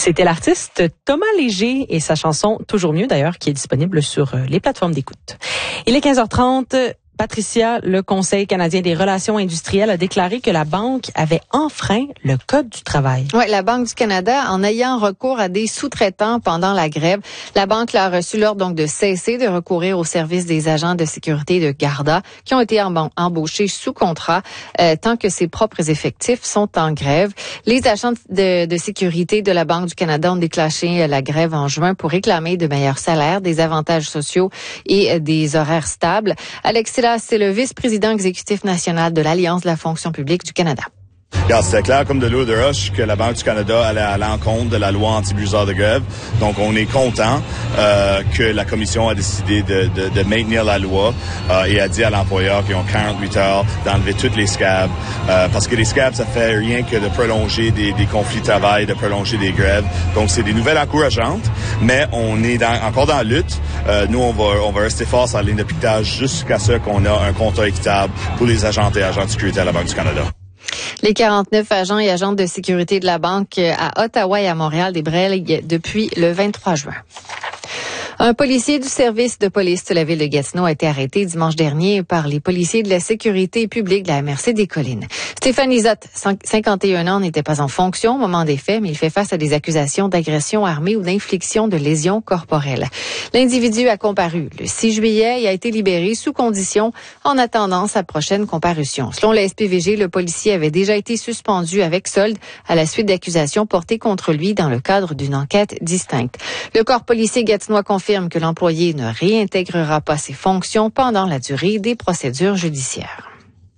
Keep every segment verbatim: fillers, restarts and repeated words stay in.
C'était l'artiste Thomas Léger et sa chanson Toujours mieux d'ailleurs qui est disponible sur les plateformes d'écoute. Il est quinze heures trente. Patricia, le Conseil canadien des relations industrielles a déclaré que la banque avait enfreint le Code du travail. Oui, la Banque du Canada, en ayant recours à des sous-traitants pendant la grève, la banque a reçu l'ordre donc de cesser de recourir au service des agents de sécurité de Garda qui ont été embauchés sous contrat euh, tant que ses propres effectifs sont en grève. Les agents de, de sécurité de la Banque du Canada ont déclenché la grève en juin pour réclamer de meilleurs salaires, des avantages sociaux et euh, des horaires stables. Alexis, c'est le vice-président exécutif national de l'Alliance de la fonction publique du Canada. Regarde, c'était clair comme de l'eau de roche que la Banque du Canada allait à l'encontre de la loi anti-briseur de grève. Donc, on est content euh, que la Commission a décidé de, de, de maintenir la loi euh, et a dit à l'employeur qu'ils ont quarante-huit heures d'enlever toutes les scabs. Euh, parce que les scabs, ça fait rien que de prolonger des, des conflits de travail, de prolonger des grèves. Donc, c'est des nouvelles encourageantes, mais on est dans, encore dans la lutte. Euh, nous, on va, on va rester fort sur la ligne de piquetage jusqu'à ce qu'on a un contrat équitable pour les agentes et agents de sécurité à la Banque du Canada. Les quarante-neuf agents et agentes de sécurité de la Banque à Ottawa et à Montréal débrayent depuis le vingt-trois juin. Un policier du service de police de la ville de Gatineau a été arrêté dimanche dernier par les policiers de la sécurité publique de la M R C des Collines. Stéphane Isotte, cinquante et un ans, n'était pas en fonction au moment des faits, mais il fait face à des accusations d'agression armée ou d'infliction de lésions corporelles. L'individu a comparu le six juillet et a été libéré sous condition en attendant sa prochaine comparution. Selon la S P V G, le policier avait déjà été suspendu avec solde à la suite d'accusations portées contre lui dans le cadre d'une enquête distincte. Le corps policier gatinois confirme que l'employé ne réintégrera pas ses fonctions pendant la durée des procédures judiciaires.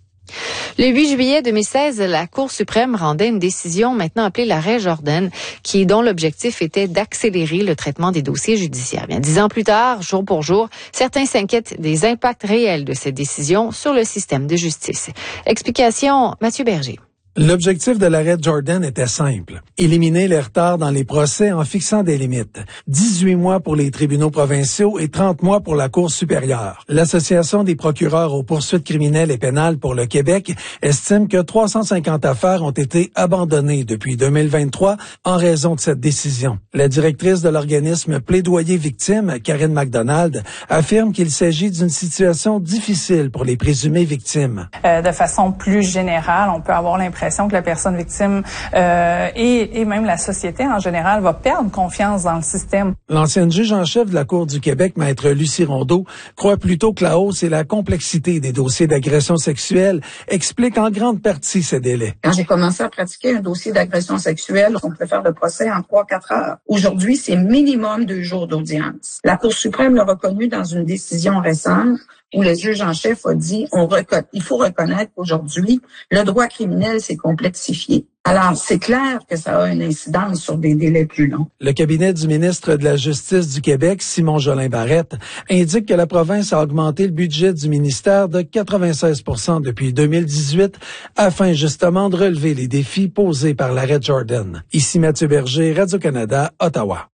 Le huit juillet deux mille seize, la Cour suprême rendait une décision maintenant appelée l'arrêt Jordan, qui dont l'objectif était d'accélérer le traitement des dossiers judiciaires. Bien, dix ans plus tard, jour pour jour, certains s'inquiètent des impacts réels de cette décision sur le système de justice. Explication, Mathieu Berger. L'objectif de l'arrêt Jordan était simple. Éliminer les retards dans les procès en fixant des limites. dix-huit mois pour les tribunaux provinciaux et trente mois pour la Cour supérieure. L'Association des procureurs aux poursuites criminelles et pénales pour le Québec estime que trois cent cinquante affaires ont été abandonnées depuis deux mille vingt-trois en raison de cette décision. La directrice de l'organisme Plaidoyer Victimes, Karine McDonald, affirme qu'il s'agit d'une situation difficile pour les présumées victimes. Euh, de façon plus générale, on peut avoir l'impression que la personne victime euh, et, et même la société en général va perdre confiance dans le système. L'ancienne juge en chef de la Cour du Québec, maître Lucie Rondeau, croit plutôt que la hausse et la complexité des dossiers d'agression sexuelle expliquent en grande partie ces délais. Quand j'ai commencé à pratiquer un dossier d'agression sexuelle, on pouvait faire le procès en trois à quatre heures. Aujourd'hui, c'est minimum deux jours d'audience. La Cour suprême l'a reconnu dans une décision récente où le juge en chef a dit on reconna- il faut reconnaître qu'aujourd'hui, le droit criminel s'est complexifié. Alors, c'est clair que ça a une incidence sur des délais plus longs. Le cabinet du ministre de la Justice du Québec, Simon Jolin-Barrette, indique que la province a augmenté le budget du ministère de quatre-vingt-seize pour cent depuis deux mille dix-huit afin justement de relever les défis posés par l'arrêt Jordan. Ici Mathieu Berger, Radio-Canada, Ottawa.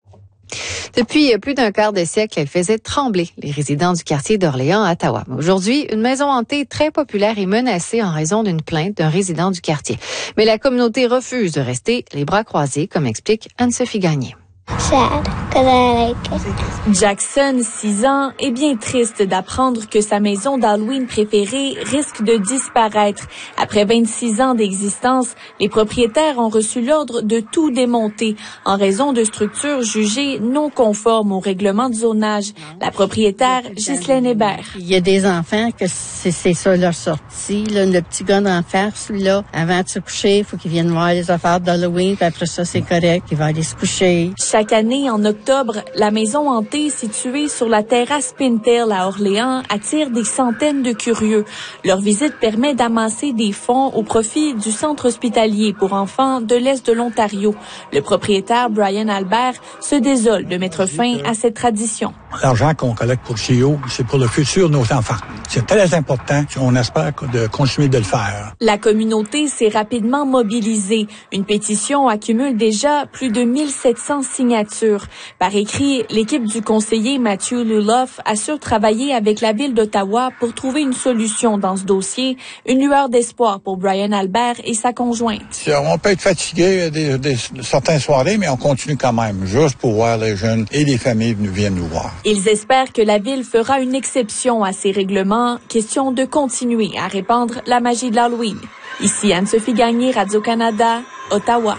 Depuis plus d'un quart de siècle, elle faisait trembler les résidents du quartier d'Orléans à Ottawa. Aujourd'hui, une maison hantée très populaire est menacée en raison d'une plainte d'un résident du quartier. Mais la communauté refuse de rester les bras croisés, comme explique Anne-Sophie Gagné. Sad, 'cause I like it. Jackson, six ans, est bien triste d'apprendre que sa maison d'Halloween préférée risque de disparaître. Après vingt-six ans d'existence, les propriétaires ont reçu l'ordre de tout démonter en raison de structures jugées non conformes au règlement de zonage. La propriétaire, Ghislaine Hébert. Il y a des enfants que c'est, c'est ça leur sortie. Là, le petit gars d'en face, celui-là, avant de se coucher, il faut qu'il vienne voir les affaires d'Halloween, puis après ça, c'est correct, il va aller se coucher. Chaque année, en octobre, la maison hantée située sur la terrasse Pintail à Orléans attire des centaines de curieux. Leur visite permet d'amasser des fonds au profit du centre hospitalier pour enfants de l'Est de l'Ontario. Le propriétaire, Brian Albert, se désole de mettre fin à cette tradition. L'argent qu'on collecte pour le C I O, c'est pour le futur de nos enfants. C'est très important. On espère de continuer de le faire. La communauté s'est rapidement mobilisée. Une pétition accumule déjà plus de mille sept cents signatures signatures. Par écrit, l'équipe du conseiller Matthew Luloff assure travailler avec la Ville d'Ottawa pour trouver une solution dans ce dossier. Une lueur d'espoir pour Brian Albert et sa conjointe. On peut être fatigué des, des, certaines soirées, mais on continue quand même, juste pour voir les jeunes et les familles viennent nous voir. Ils espèrent que la Ville fera une exception à ces règlements. Question de continuer à répandre la magie de l'Halloween. Ici Anne-Sophie Gagné, Radio-Canada, Ottawa.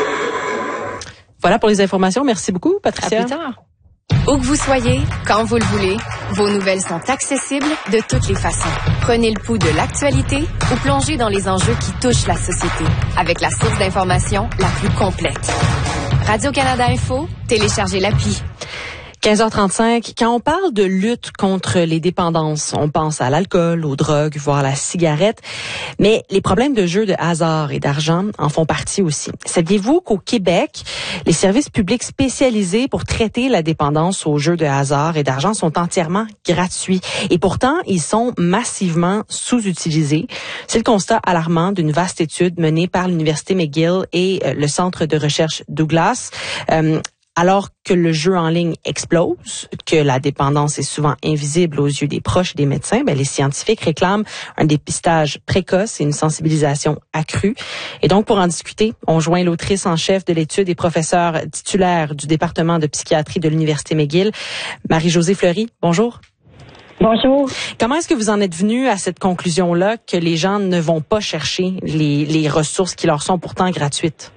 Voilà pour les informations. Merci beaucoup, Patricia. À plus tard. Où que vous soyez, quand vous le voulez, vos nouvelles sont accessibles de toutes les façons. Prenez le pouls de l'actualité ou plongez dans les enjeux qui touchent la société avec la source d'information la plus complète. Radio-Canada Info, téléchargez l'appli. quinze heures trente-cinq, quand on parle de lutte contre les dépendances, on pense à l'alcool, aux drogues, voire à la cigarette, mais les problèmes de jeux de hasard et d'argent en font partie aussi. Saviez-vous qu'au Québec, les services publics spécialisés pour traiter la dépendance aux jeux de hasard et d'argent sont entièrement gratuits et pourtant, ils sont massivement sous-utilisés. C'est le constat alarmant d'une vaste étude menée par l'Université McGill et le Centre de recherche Douglas. Euh, Alors que le jeu en ligne explose, que la dépendance est souvent invisible aux yeux des proches et des médecins, ben les scientifiques réclament un dépistage précoce et une sensibilisation accrue. Et donc, pour en discuter, on joint l'autrice en chef de l'étude et professeure titulaire du département de psychiatrie de l'Université McGill, Marie-Josée Fleury. Bonjour. Bonjour. Comment est-ce que vous en êtes venue à cette conclusion-là que les gens ne vont pas chercher les, les ressources qui leur sont pourtant gratuites?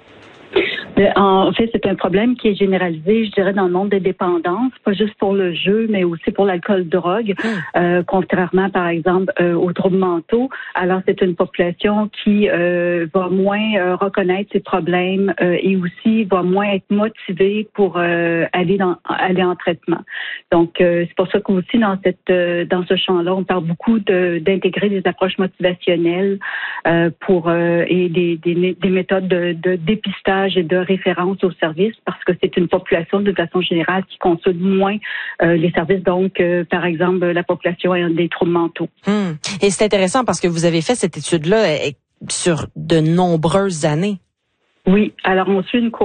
En fait, c'est un problème qui est généralisé, je dirais, dans le monde des dépendances, pas juste pour le jeu, mais aussi pour l'alcool-drogue, mmh. euh, contrairement, par exemple, euh, aux troubles mentaux. Alors, c'est une population qui euh, va moins euh, reconnaître ses problèmes euh, et aussi va moins être motivée pour euh, aller dans aller en traitement. Donc, euh, c'est pour ça qu'aussi dans cette euh, dans ce champ-là, on parle beaucoup de, d'intégrer des approches motivationnelles euh, pour euh, et des, des, des méthodes de, de dépistage et de référence aux services parce que c'est une population de façon générale qui consulte moins euh, les services, donc euh, par exemple la population ayant des troubles mentaux. Hum. Et c'est intéressant parce que vous avez fait cette étude-là sur de nombreuses années. Oui, alors on suit une